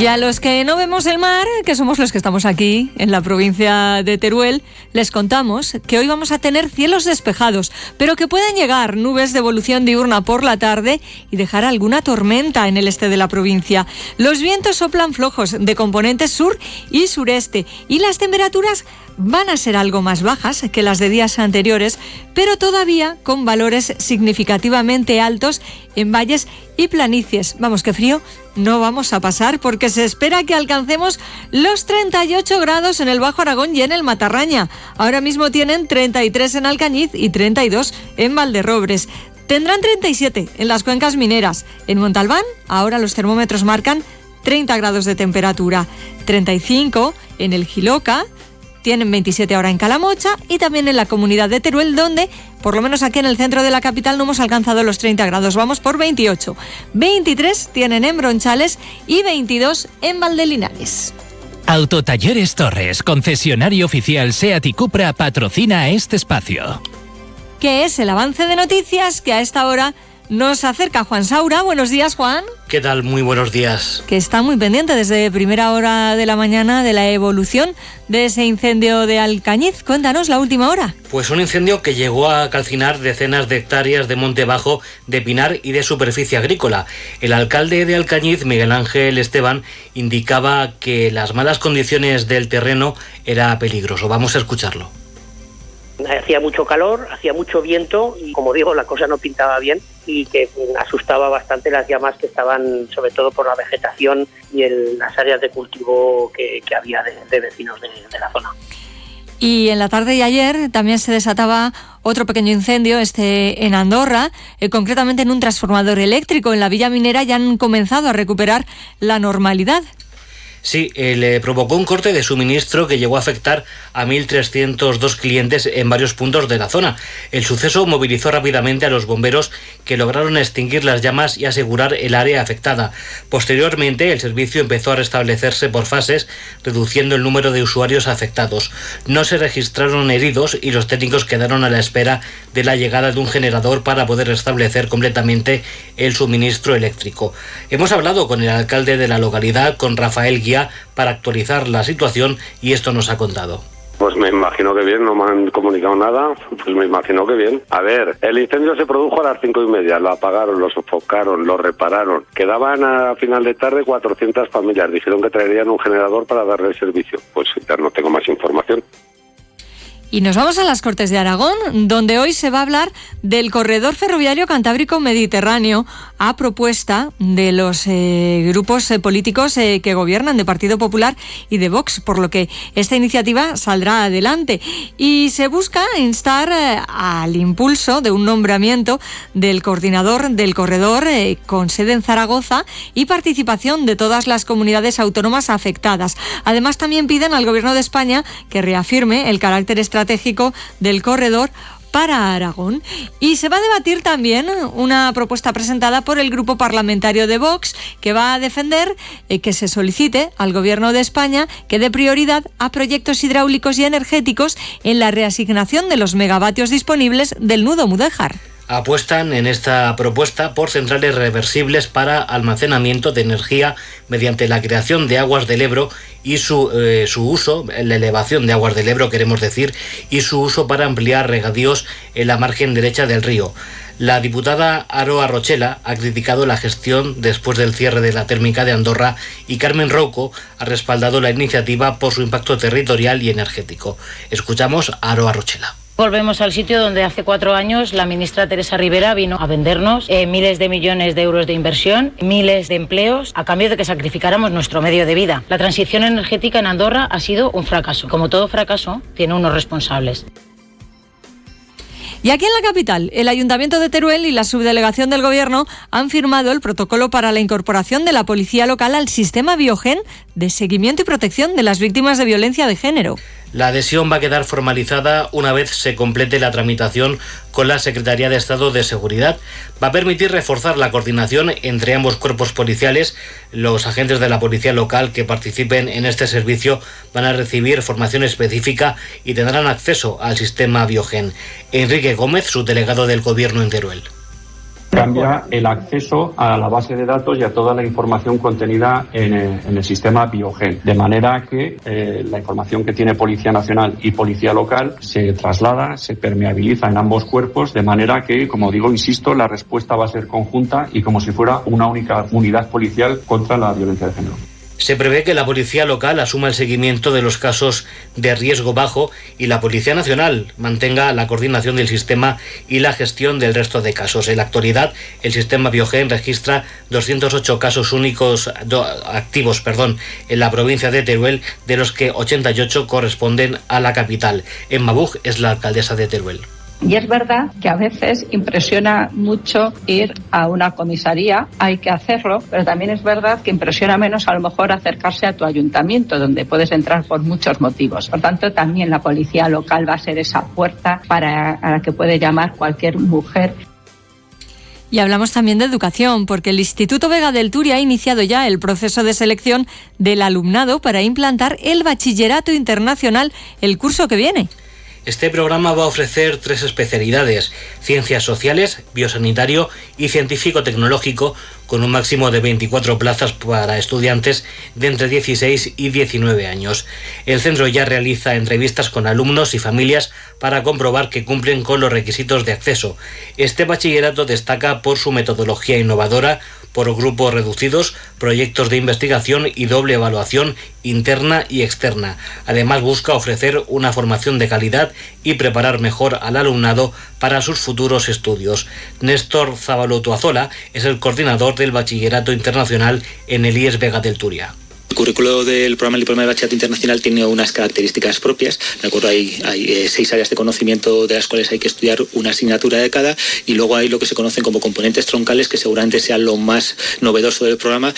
Y a los que no vemos el mar, que somos los que estamos aquí, en la provincia de Teruel, les contamos que hoy vamos a tener cielos despejados, pero que pueden llegar nubes de evolución diurna por la tarde y dejar alguna tormenta en el este de la provincia. Los vientos soplan flojos de componentes sur y sureste y las temperaturas van a ser algo más bajas que las de días anteriores, pero todavía con valores significativamente altos en valles y planicies. Vamos, que frío no vamos a pasar porque se espera que alcancemos los 38 grados en el Bajo Aragón y en el Matarraña. Ahora mismo tienen 33 en Alcañiz y 32 en Valderrobres. Tendrán 37 en las cuencas mineras. En Montalbán ahora los termómetros marcan 30 grados de temperatura, 35 en el Jiloca, tienen 27 ahora en Calamocha y también en la comunidad de Teruel, donde, por lo menos aquí en el centro de la capital, no hemos alcanzado los 30 grados. Vamos por 28. 23 tienen en Bronchales y 22 en Valdelinares. Autotalleres Torres, concesionario oficial SEAT y Cupra, patrocina este espacio. Que es el avance de noticias que a esta hora nos acerca Juan Saura. Buenos días, Juan. ¿Qué tal? Muy buenos días. Que está muy pendiente desde primera hora de la mañana de la evolución de ese incendio de Alcañiz. Cuéntanos la última hora. Pues un incendio que llegó a calcinar decenas de hectáreas de monte bajo, de pinar y de superficie agrícola. El alcalde de Alcañiz, Miguel Ángel Esteban, indicaba que las malas condiciones del terreno era peligroso. Vamos a escucharlo. Hacía mucho calor, hacía mucho viento y, como digo, la cosa no pintaba bien y que asustaba bastante las llamas que estaban, sobre todo por la vegetación y las áreas de cultivo que había de vecinos de la zona. Y en la tarde de ayer también se desataba otro pequeño incendio, en Andorra, concretamente en un transformador eléctrico. En la villa minera ya han comenzado a recuperar la normalidad. Sí, le provocó un corte de suministro que llegó a afectar a 1.302 clientes en varios puntos de la zona. El suceso movilizó rápidamente a los bomberos, que lograron extinguir las llamas y asegurar el área afectada. Posteriormente, el servicio empezó a restablecerse por fases, reduciendo el número de usuarios afectados. No se registraron heridos y los técnicos quedaron a la espera de la llegada de un generador para poder restablecer completamente el suministro eléctrico. Hemos hablado con el alcalde de la localidad, con Rafael Guía, para actualizar la situación, y esto nos ha contado. Pues me imagino que bien, no me han comunicado nada, pues me imagino que bien. A ver, el incendio se produjo a las 5:30, lo apagaron, lo sofocaron, lo repararon. Quedaban a final de tarde 400 familias, dijeron que traerían un generador para darle servicio. Pues ya no tengo más información. Y nos vamos a las Cortes de Aragón, donde hoy se va a hablar del corredor ferroviario cantábrico mediterráneo a propuesta de los grupos políticos que gobiernan, de Partido Popular y de Vox, por lo que esta iniciativa saldrá adelante. Y se busca instar al impulso de un nombramiento del coordinador del corredor con sede en Zaragoza y participación de todas las comunidades autónomas afectadas. Además, también piden al Gobierno de España que reafirme el carácter estratégico del corredor para Aragón. Y se va a debatir también una propuesta presentada por el grupo parlamentario de Vox, que va a defender que se solicite al Gobierno de España que dé prioridad a proyectos hidráulicos y energéticos en la reasignación de los megavatios disponibles del nudo Mudéjar. Apuestan en esta propuesta por centrales reversibles para almacenamiento de energía mediante la creación de aguas del Ebro y su uso, la elevación de aguas del Ebro, queremos decir, y su uso para ampliar regadíos en la margen derecha del río. La diputada Aroa Rochela ha criticado la gestión después del cierre de la térmica de Andorra y Carmen Rouco ha respaldado la iniciativa por su impacto territorial y energético. Escuchamos a Aroa Rochela. Volvemos al sitio donde hace 4 años la ministra Teresa Rivera vino a vendernos miles de millones de euros de inversión, miles de empleos, a cambio de que sacrificáramos nuestro medio de vida. La transición energética en Andorra ha sido un fracaso. Como todo fracaso, tiene unos responsables. Y aquí en la capital, el Ayuntamiento de Teruel y la Subdelegación del Gobierno han firmado el protocolo para la incorporación de la Policía Local al sistema Biogen de seguimiento y protección de las víctimas de violencia de género. La adhesión va a quedar formalizada una vez se complete la tramitación con la Secretaría de Estado de Seguridad. Va a permitir reforzar la coordinación entre ambos cuerpos policiales. Los agentes de la policía local que participen en este servicio van a recibir formación específica y tendrán acceso al sistema Biogen. Enrique Gómez, subdelegado del Gobierno en Teruel. Cambia el acceso a la base de datos y a toda la información contenida en el sistema Biogen, de manera que la información que tiene Policía Nacional y Policía Local se traslada, se permeabiliza en ambos cuerpos, de manera que, como digo, insisto, la respuesta va a ser conjunta y como si fuera una única unidad policial contra la violencia de género. Se prevé que la Policía Local asuma el seguimiento de los casos de riesgo bajo y la Policía Nacional mantenga la coordinación del sistema y la gestión del resto de casos. En la actualidad, el sistema Biogen registra 208 casos únicos activos en la provincia de Teruel, de los que 88 corresponden a la capital. Emma Buch es la alcaldesa de Teruel. Y es verdad que a veces impresiona mucho ir a una comisaría, hay que hacerlo, pero también es verdad que impresiona menos a lo mejor acercarse a tu ayuntamiento, donde puedes entrar por muchos motivos. Por tanto, también la policía local va a ser esa puerta a la que puede llamar cualquier mujer. Y hablamos también de educación, porque el Instituto Vega del Turia ha iniciado ya el proceso de selección del alumnado para implantar el bachillerato internacional el curso que viene. Este programa va a ofrecer 3 especialidades: ciencias sociales, biosanitario y científico-tecnológico, con un máximo de 24 plazas para estudiantes de entre 16 y 19 años. El centro ya realiza entrevistas con alumnos y familias para comprobar que cumplen con los requisitos de acceso. Este bachillerato destaca por su metodología innovadora, por grupos reducidos, proyectos de investigación y doble evaluación interna y externa. Además, busca ofrecer una formación de calidad y preparar mejor al alumnado para sus futuros estudios. Néstor Zabalotuazola es el coordinador del Bachillerato Internacional en el IES Vega del Turia. El currículo del programa de bachillerato internacional tiene unas características propias, ¿de acuerdo? Hay 6 áreas de conocimiento, de las cuales hay que estudiar una asignatura de cada, y luego hay lo que se conocen como componentes troncales, que seguramente sean lo más novedoso del programa.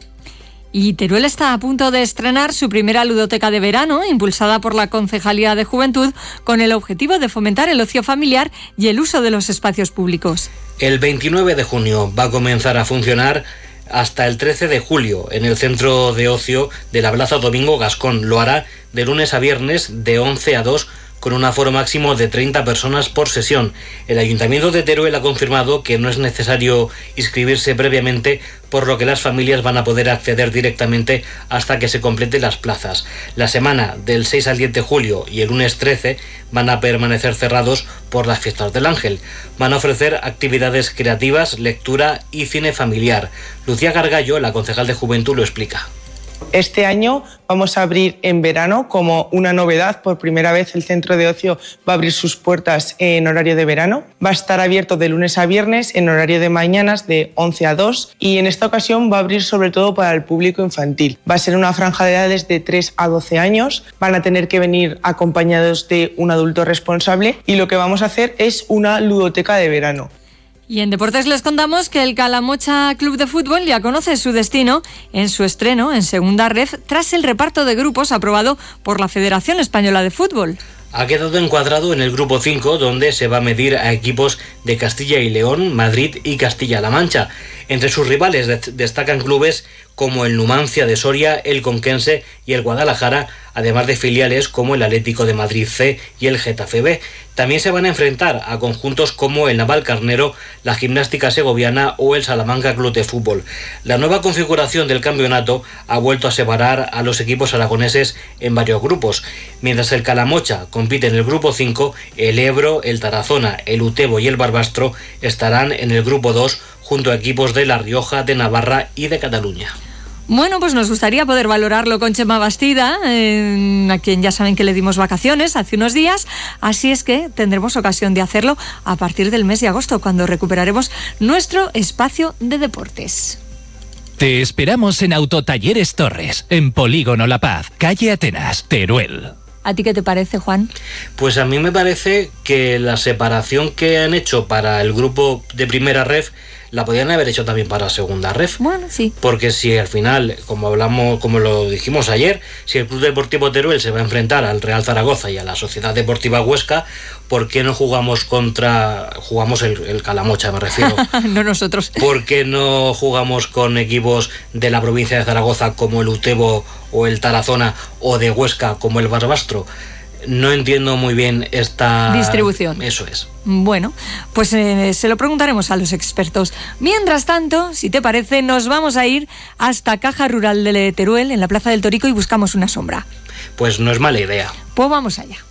Y Teruel está a punto de estrenar su primera ludoteca de verano, impulsada por la Concejalía de Juventud, con el objetivo de fomentar el ocio familiar y el uso de los espacios públicos. El 29 de junio va a comenzar a funcionar hasta el 13 de julio en el centro de ocio de la Plaza Domingo Gascón. Lo hará de lunes a viernes de 11 a 2, con un aforo máximo de 30 personas por sesión. El Ayuntamiento de Teruel ha confirmado que no es necesario inscribirse previamente, por lo que las familias van a poder acceder directamente hasta que se completen las plazas. La semana del 6 al 10 de julio y el lunes 13 van a permanecer cerrados por las fiestas del Ángel. Van a ofrecer actividades creativas, lectura y cine familiar. Lucía Gargallo, la concejal de Juventud, lo explica. Este año vamos a abrir en verano como una novedad. Por primera vez el centro de ocio va a abrir sus puertas en horario de verano. Va a estar abierto de lunes a viernes en horario de mañanas de 11 a 2 y en esta ocasión va a abrir sobre todo para el público infantil. Va a ser una franja de edades de 3 a 12 años. Van a tener que venir acompañados de un adulto responsable y lo que vamos a hacer es una ludoteca de verano. Y en deportes les contamos que el Calamocha Club de Fútbol ya conoce su destino en su estreno en Segunda Ref tras el reparto de grupos aprobado por la Federación Española de Fútbol. Ha quedado encuadrado en el grupo 5, donde se va a medir a equipos de Castilla y León, Madrid y Castilla-La Mancha. Entre sus rivales destacan clubes como el Numancia de Soria, el Conquense y el Guadalajara, además de filiales como el Atlético de Madrid C y el Getafe B. También se van a enfrentar a conjuntos como el Navalcarnero, la Gimnástica Segoviana o el Salamanca Club de Fútbol. La nueva configuración del campeonato ha vuelto a separar a los equipos aragoneses en varios grupos. Mientras el Calamocha compite en el grupo 5, el Ebro, el Tarazona, el Utebo y el Barbastro estarán en el grupo 2 junto a equipos de La Rioja, de Navarra y de Cataluña. Bueno, pues nos gustaría poder valorarlo con Chema Bastida, a quien ya saben que le dimos vacaciones hace unos días, así es que tendremos ocasión de hacerlo a partir del mes de agosto, cuando recuperaremos nuestro espacio de deportes. Te esperamos en Autotalleres Torres, en Polígono La Paz, calle Atenas, Teruel. ¿A ti qué te parece, Juan? Pues a mí me parece que la separación que han hecho para el grupo de primera ref la podían haber hecho también para segunda ref. Bueno, sí. Porque si al final, como lo dijimos ayer, si el Club Deportivo Teruel se va a enfrentar al Real Zaragoza y a la Sociedad Deportiva Huesca, ¿por qué no jugamos el Calamocha, me refiero? No nosotros. ¿Por qué no jugamos con equipos de la provincia de Zaragoza como el Utebo o el Tarazona, o de Huesca como el Barbastro? No entiendo muy bien esta distribución. Eso es. Bueno, pues se lo preguntaremos a los expertos. Mientras tanto, si te parece, nos vamos a ir hasta Caja Rural de Teruel, en la Plaza del Torico, y buscamos una sombra. Pues no es mala idea. Pues vamos allá.